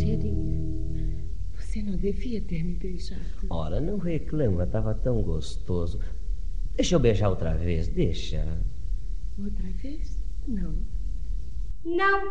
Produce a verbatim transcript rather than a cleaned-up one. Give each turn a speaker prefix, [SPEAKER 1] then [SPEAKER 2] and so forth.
[SPEAKER 1] exageradinha. Você não devia ter me beijado.
[SPEAKER 2] Ora, não reclama, estava tão gostoso. Deixa eu beijar outra vez, deixa.
[SPEAKER 1] Outra vez? Não.
[SPEAKER 3] Não.